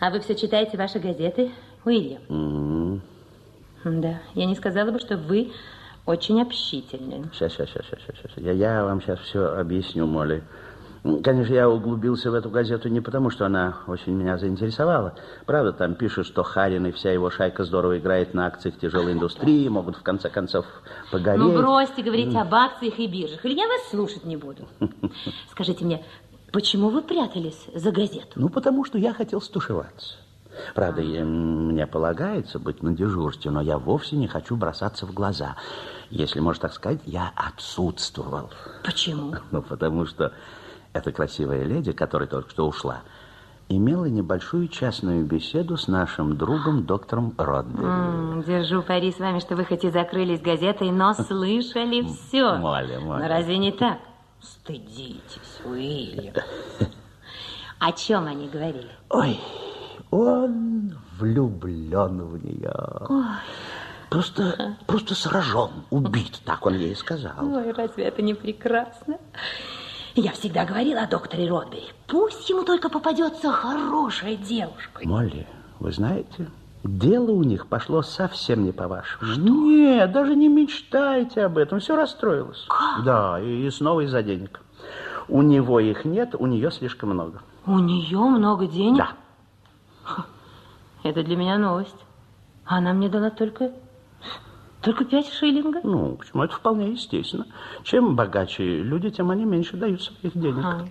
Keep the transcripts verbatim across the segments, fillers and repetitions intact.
А вы все читаете ваши газеты, Уильям? Mm-hmm. Да, я не сказала бы, что вы очень общительны. Сейчас, сейчас, сейчас, сейчас, сейчас. Я, я вам сейчас все объясню, Молли. Конечно, я углубился в эту газету не потому, что она очень меня заинтересовала. Правда, там пишут, что Харин и вся его шайка здорово играет на акциях тяжелой индустрии, могут в конце концов погореть. Ну, бросьте говорить об акциях и биржах, или я вас слушать не буду. Скажите мне, почему вы прятались за газету? Ну, потому что я хотел стушеваться. Правда, а. мне полагается быть на дежурстве, но я вовсе не хочу бросаться в глаза. Если можно так сказать, я отсутствовал. Почему? Ну, потому что эта красивая леди, которая только что ушла, имела небольшую частную беседу с нашим другом доктором Родбери. Mm, держу пари с вами, что вы хоть и закрылись газетой, но слышали все. Молли, Молли. Но разве не так? Стыдитесь, Уильям. О чем они говорили? Ой, он влюблен в нее. Ой. Просто, просто сражен, убит, так он ей сказал. Ой, разве это не прекрасно? Я всегда говорила о докторе Родбери. Пусть ему только попадется хорошая девушка. Молли, вы знаете, дело у них пошло совсем не по-вашему. Что? Нет, даже не мечтайте об этом. Все расстроилось. Как? Да, и снова из-за денег. У него их нет, у нее слишком много. У нее много денег? Да. Это для меня новость. Она мне дала только... Только пять шиллингов? Ну, почему? Это вполне естественно. Чем богаче люди, тем они меньше дают своих денег. Ага.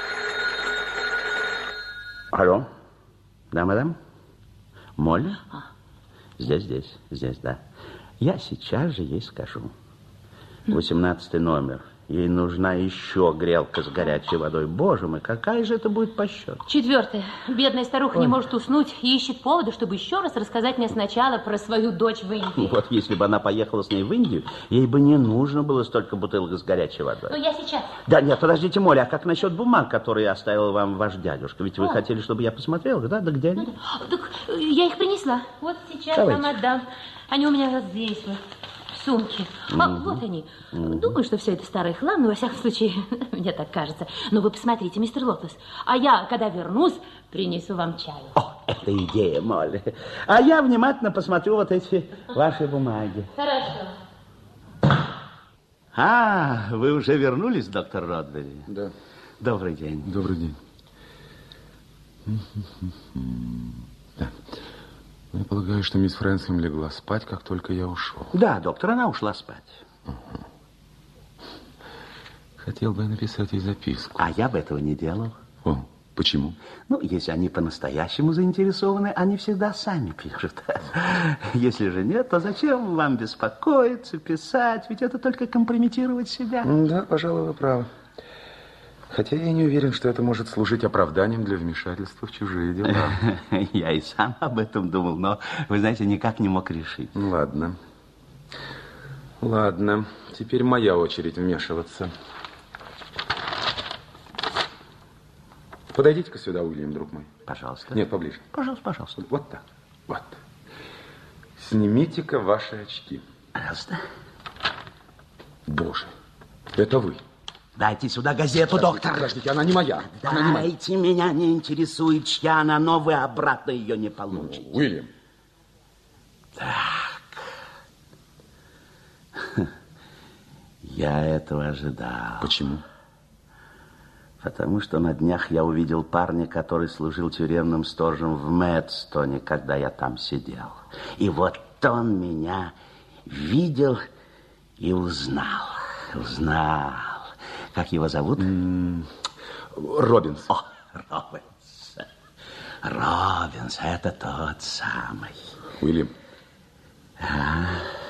Алло. Да, мадам? Молли? А. Здесь, здесь, здесь, да. Я сейчас же ей скажу. Восемнадцатый номер. Ей нужна еще грелка с горячей водой. Боже мой, какая же это будет по счету? Четвертое. Бедная старуха Ой. не может уснуть и ищет повода, чтобы еще раз рассказать мне сначала про свою дочь в Индии. Вот если бы она поехала с ней в Индию, ей бы не нужно было столько бутылок с горячей водой. Ну, я сейчас. Да нет, подождите, Моля, а как насчет бумаг, которые оставил вам ваш дядюшка? Ведь вы О. хотели, чтобы я посмотрела, да? Да где они? Так я их принесла. Вот сейчас Давайте. вам отдам. Они у меня вот здесь вот. Сумки. Mm-hmm. А, вот они. Mm-hmm. Думаю, что все это старый хлам, но во всяком случае, мне так кажется. Но вы посмотрите, мистер Лотос, а я, когда вернусь, принесу вам чаю. О, это идея, Молли. А я внимательно посмотрю вот эти ваши бумаги. Хорошо. А, вы уже вернулись, доктор Родбери? Да. Добрый день. Добрый день. Да. Я полагаю, что мисс Фрэнсом легла спать, как только я ушел. Да, доктор, она ушла спать. Угу. Хотел бы я написать ей записку. А я бы этого не делал. О, почему? Ну, если они по-настоящему заинтересованы, они всегда сами пишут. Если же нет, то зачем вам беспокоиться, писать? Ведь это только компрометировать себя. Да, пожалуй, вы правы. Хотя я не уверен, что это может служить оправданием для вмешательства в чужие дела. Я и сам об этом думал, но, вы знаете, никак не мог решить. Ладно. Ладно. Теперь моя очередь вмешиваться. Подойдите-ка сюда, Уильям, друг мой. Пожалуйста. Нет, поближе. Пожалуйста, пожалуйста. Вот так. Вот. Снимите-ка ваши очки. Пожалуйста. Боже, это вы. Дайте сюда газету, подождите, доктор. Подождите, она не моя. Дайте, она не моя. Меня не интересует, чья она, но вы обратно ее не получите. Ну, Уильям. Так. Я этого ожидал. Почему? Потому что на днях я увидел парня, который служил тюремным сторожем в Мэдстоне, когда я там сидел. И вот он меня видел и узнал. Узнал. Как его зовут? Mm, Робинс. О, Робинс. Робинс, это тот самый. Уильям. А?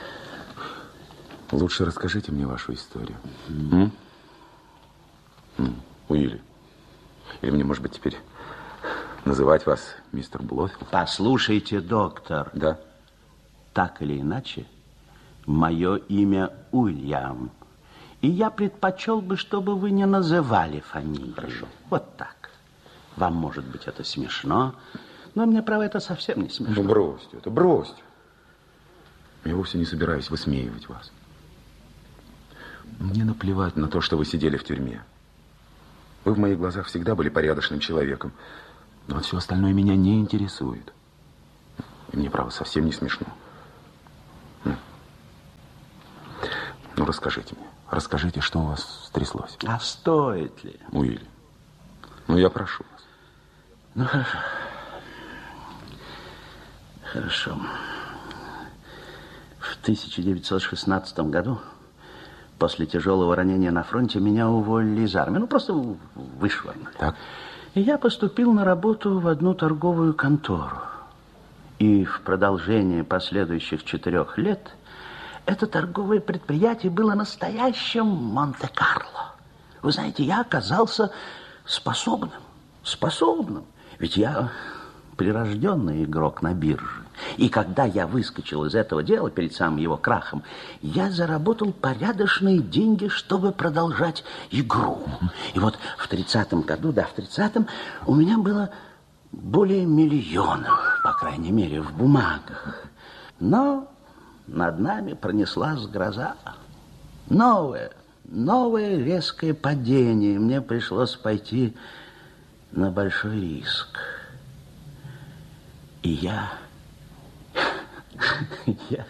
Лучше расскажите мне вашу историю. Mm. Mm. Уильям. Или мне, может быть, теперь называть вас мистер Блофилд? Послушайте, доктор. Да? Так или иначе, мое имя Уильям. И я предпочел бы, чтобы вы не называли фамилию. Хорошо. Вот так. Вам, может быть, это смешно, но мне, право, это совсем не смешно. Ну, бросьте это, бросьте. Я вовсе не собираюсь высмеивать вас. Мне наплевать на то, что вы сидели в тюрьме. Вы в моих глазах всегда были порядочным человеком. Но вот все остальное меня не интересует. И мне, право, совсем не смешно. Ну, расскажите мне. Расскажите, что у вас стряслось. А стоит ли? Уилли, ну, я прошу вас. Ну, хорошо. Хорошо. В тысяча девятьсот шестнадцатом году, после тяжелого ранения на фронте, меня уволили из армии. Ну, просто вышвырнули. Так. И я поступил на работу в одну торговую контору. И в продолжении последующих четырех лет это торговое предприятие было настоящим Монте-Карло. Вы знаете, я оказался способным. Способным. Ведь я прирожденный игрок на бирже. И когда я выскочил из этого дела перед самым его крахом, я заработал порядочные деньги, чтобы продолжать игру. И вот в тридцатом году, да, в тридцатом у меня было более миллиона, по крайней мере, в бумагах. Но над нами пронеслась гроза. Новое, новое резкое падение. Мне пришлось пойти на большой риск. И я... Я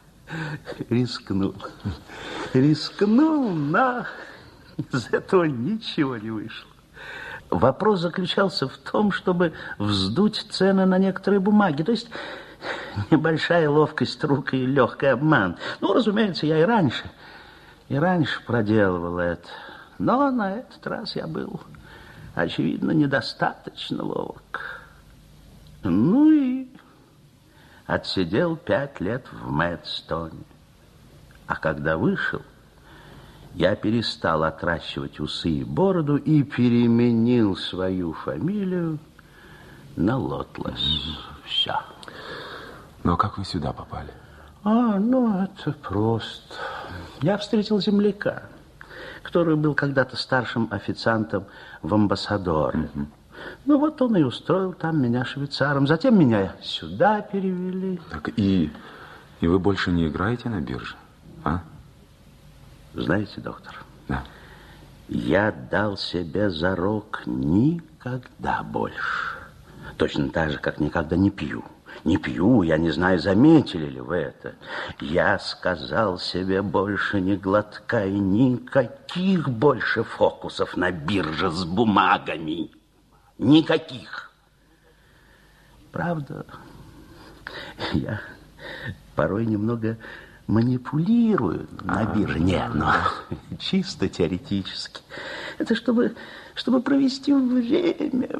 рискнул. Рискнул, но из этого ничего не вышло. Вопрос заключался в том, чтобы вздуть цены на некоторые бумаги. То есть небольшая ловкость рук и легкий обман. Ну, разумеется, я и раньше, и раньше проделывал это. Но на этот раз я был, очевидно, недостаточно ловок. Ну и отсидел пять лет в Мэдстоне. А когда вышел, я перестал отращивать усы и бороду и переменил свою фамилию на Лотлес. Все. Ну, а как вы сюда попали? А, ну, это просто. Я встретил земляка, который был когда-то старшим официантом в Амбассадоре. Угу. Ну, вот он и устроил там меня швейцаром. Затем меня сюда перевели. Так и, и вы больше не играете на бирже, а? Знаете, доктор, да. Я дал себе зарок никогда больше. Точно так же, как никогда не пью. Не пью, я не знаю, заметили ли вы это. Я сказал себе больше не глотка и никаких больше фокусов на бирже с бумагами. Никаких. Правда, я порой немного манипулирую на бирже. Нет, но чисто теоретически. Это чтобы, чтобы провести время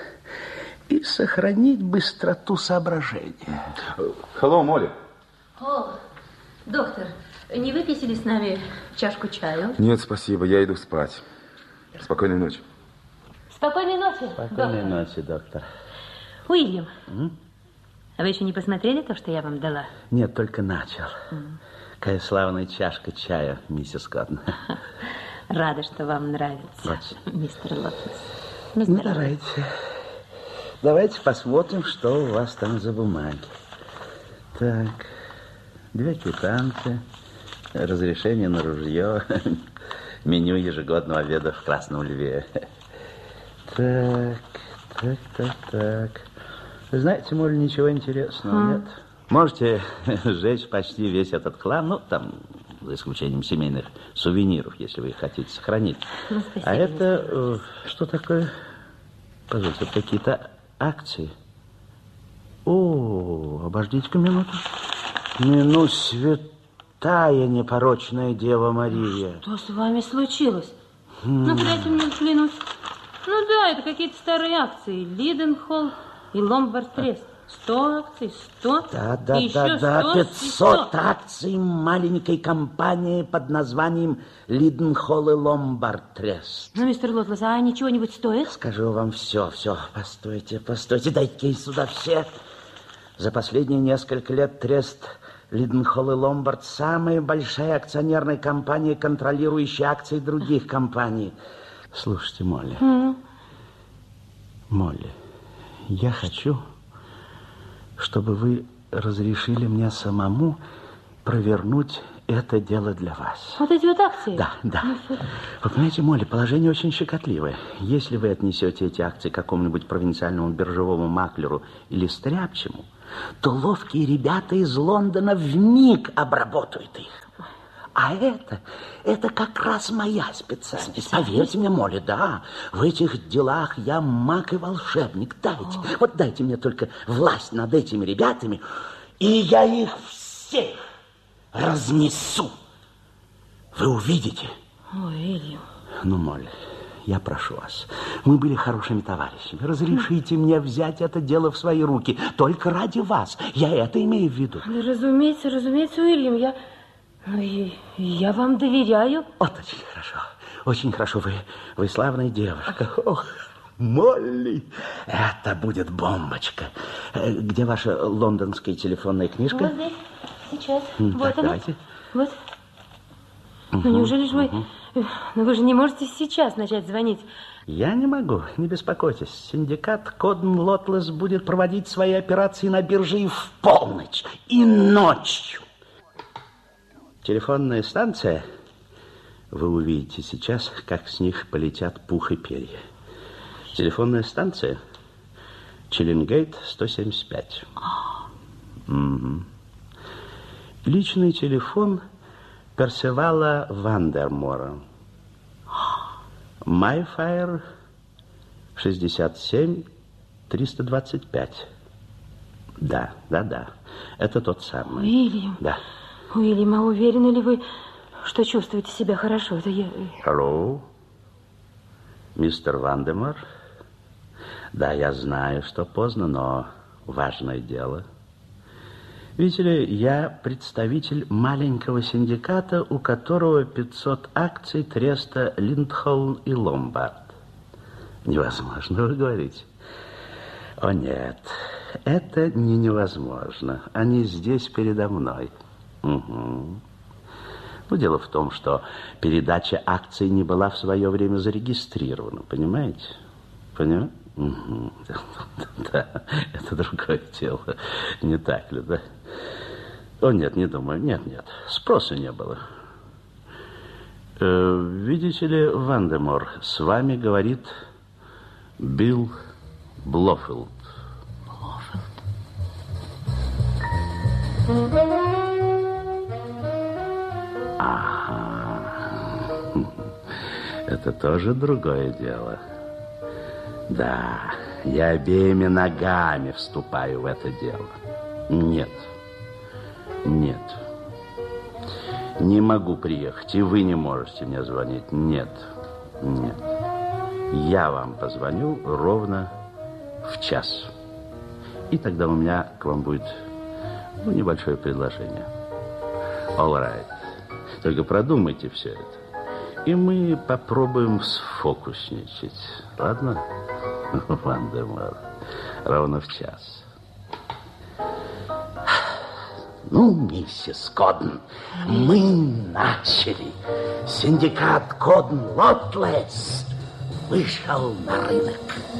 и сохранить быстроту соображения. Hello, Молли. О, доктор, не выпьете ли с нами чашку чаю? Нет, спасибо, я иду спать. Спокойной ночи. Спокойной ночи, Спокойной доктор. ночи, доктор. Уильям, М? а вы еще не посмотрели то, что я вам дала? Нет, только начал. Mm. Какая славная чашка чая, миссис Скотт. Рада, что вам нравится, вот. Мистер Лотлес. Ну, давайте. Давайте посмотрим, что у вас там за бумаги. Так, две квитанции, разрешение на ружье, меню ежегодного обеда в Красном Льве. Так, так, так, так. Вы знаете, Молли, ничего интересного mm. нет. Можете сжечь почти весь этот хлам, ну, там, за исключением семейных сувениров, если вы их хотите сохранить. Ну, спасибо, а это, э, что такое? Пожалуйста, какие-то акции. О, обождите-ка минуту. Ну, святая непорочная Дева Мария. Что с вами случилось? Mm. Ну, дайте мне взглянуть. Ну да, это какие-то старые акции. Лиденхолл и Ломбард Трест. Сто акций, сто. Да, да, и да, еще да, сто, пятьсот акций маленькой компании под названием Лиденхолл и Ломбард Трест. Ну, мистер Лотлес, а они чего-нибудь стоят? Скажу вам все, все. Постойте, постойте, дайте сюда все. За последние несколько лет Трест, Лиденхолл и Ломбард самая большая акционерная компания, контролирующая акции других компаний. Слушайте, Молли. Mm. Молли, я хочу, чтобы вы разрешили мне самому провернуть это дело для вас. Вот эти вот акции? Да, да. Вы понимаете, Молли, положение очень щекотливое. Если вы отнесете эти акции какому-нибудь провинциальному биржевому маклеру или стряпчему, то ловкие ребята из Лондона вмиг обработают их. А это, это как раз моя специальность. Поверьте мне, Молли, да, в этих делах я маг и волшебник. Дайте, О. вот дайте мне только власть над этими ребятами, и я их всех разнесу. Вы увидите. Ой, Уильям. Ну, Молли, я прошу вас, мы были хорошими товарищами. Разрешите mm. мне взять это дело в свои руки. Только ради вас. Я это имею в виду. Да, разумеется, разумеется, Уильям, я... Ну, и, я вам доверяю. Вот очень хорошо. Очень хорошо. Вы, вы славная девушка. Ох, Молли, это будет бомбочка. Где ваша лондонская телефонная книжка? Вот здесь, сейчас. Mm, вот так, она. Давайте. Вот. Uh-huh, ну, неужели же uh-huh. вы... Ну, вы же не можете сейчас начать звонить. Я не могу, не беспокойтесь. Синдикат Коден Лотлес будет проводить свои операции на бирже и в полночь, и ночью. Телефонная станция, вы увидите сейчас, как с них полетят пух и перья. Телефонная станция Чиллингейт сто семьдесят пять. Угу. Личный телефон Персивала Вандермора. Майфайр шестьдесят семь триста двадцать пять. Да, да, да. Это тот самый. Уильям. Да. Уильям, а уверены ли вы, что чувствуете себя хорошо? Это я... Hello, мистер Вандемор. Да, я знаю, что поздно, но важное дело. Видите ли, я представитель маленького синдиката, у которого пятьсот акций треста Линдхолм и Ломбард. Невозможно, вы говорите? О, нет, это не невозможно. Они здесь передо мной. Угу. Ну, дело в том, что передача акций не была в свое время зарегистрирована, понимаете? Понимаете? Угу. Да, это другое дело. Не так ли, да? О, нет, не думаю. Нет, нет, спроса не было. Э, видите ли, Вандемор, с вами говорит Билл Блофилд. Блофилд. Ага. Это тоже другое дело. Да, я обеими ногами вступаю в это дело. Нет. Нет. Не могу приехать, и вы не можете мне звонить. Нет. Нет. Я вам позвоню ровно в час. И тогда у меня к вам будет, ну, небольшое предложение. All right. Только продумайте все это. И мы попробуем сфокусничать. Ладно? Вандемор. Ровно в час. Ну, миссис Коден, мы начали. Синдикат Коден Лотлес вышел на рынок.